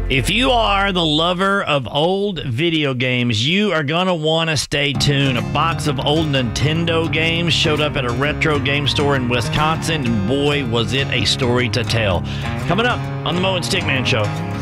If you are the lover of old video games, you are going to want to stay tuned. A box of old Nintendo games showed up at a retro game store in Wisconsin, and boy, was it a story to tell. Coming up on the Mo and Stickman Show.